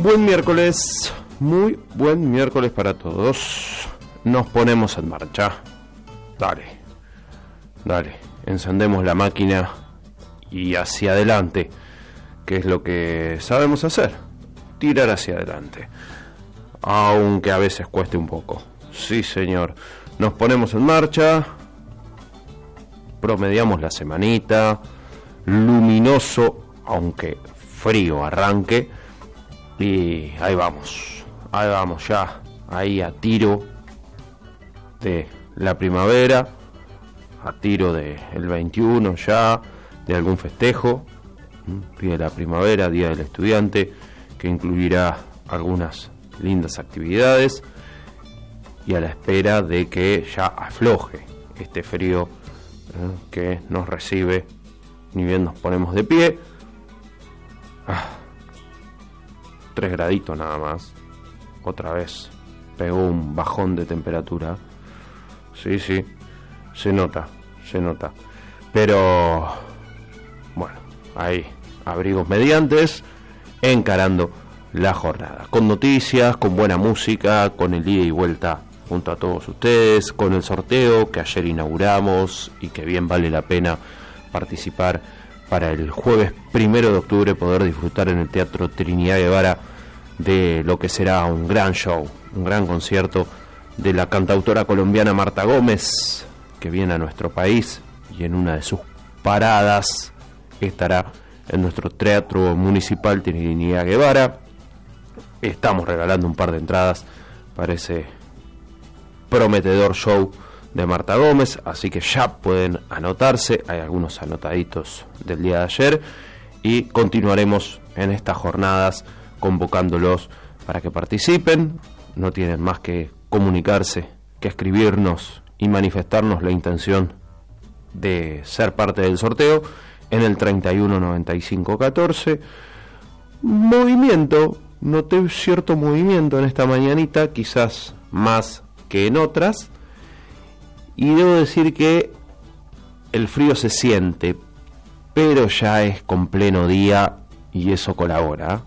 buen miércoles, muy buen miércoles para todos. Nos ponemos en marcha. Dale, encendemos la máquina y hacia adelante, que es lo que sabemos hacer, tirar hacia adelante, aunque a veces cueste un poco. Sí, señor, nos ponemos en marcha, promediamos la semanita, luminoso, aunque frío arranque, y ahí vamos ya, ahí a tiro de la primavera, a tiro del 21 ya, de algún festejo, Día de la Primavera, Día del Estudiante, que incluirá algunas lindas actividades, y a la espera de que ya afloje este frío que nos recibe, ni bien nos ponemos de pie. 3 graditos nada más, otra vez pegó un bajón de temperatura. Sí, se nota, pero bueno, ahí, abrigos mediantes, encarando la jornada, con noticias, con buena música, con el ida y vuelta junto a todos ustedes, con el sorteo que ayer inauguramos y que bien vale la pena participar para el jueves 1 de octubre, poder disfrutar en el Teatro Trinidad Guevara de lo que será un gran show, un gran concierto de la cantautora colombiana Marta Gómez, que viene a nuestro país y en una de sus paradas estará en nuestro Teatro Municipal Trinidad Guevara. Estamos regalando un par de entradas para ese prometedor show de Marta Gómez, así que ya pueden anotarse, hay algunos anotaditos del día de ayer, y continuaremos en estas jornadas convocándolos para que participen. No tienen más que comunicarse, que escribirnos y manifestarnos la intención de ser parte del sorteo en el 31 95 14. Movimiento, noté cierto movimiento en esta mañanita, quizás más que en otras, y debo decir que el frío se siente, pero ya es con pleno día y eso colabora.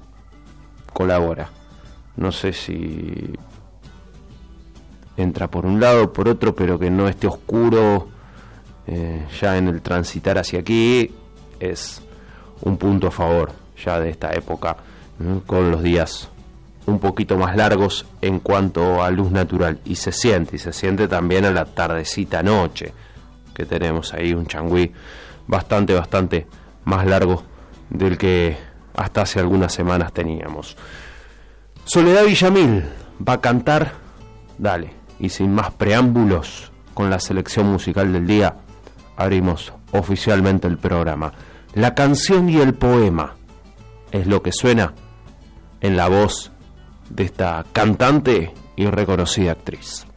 No sé si entra por un lado o por otro, pero que no esté oscuro ya en el transitar hacia aquí es un punto a favor ya de esta época, con los días un poquito más largos en cuanto a luz natural, y se siente también a la tardecita noche, que tenemos ahí un changüí bastante más largo del que hasta hace algunas semanas teníamos. Soledad Villamil va a cantar, y sin más preámbulos, con la selección musical del día, abrimos oficialmente el programa. La canción y el poema es lo que suena en la voz de esta cantante y reconocida actriz.